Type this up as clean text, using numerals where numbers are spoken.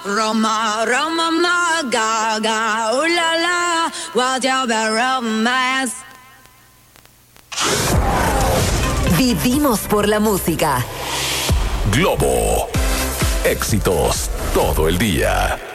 Roma, Roma, ma, gaga, ooh la la, what's your bad romance? Vivimos por la música. Globo. Éxitos todo el día.